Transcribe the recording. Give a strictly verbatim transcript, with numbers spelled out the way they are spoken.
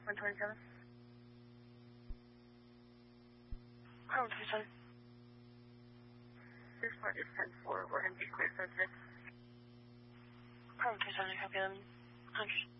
one twenty-seven. Chrome twenty-seven. This part is ten four. We're going to be clear for six. Chrome twenty-seven, copy eleven hundred.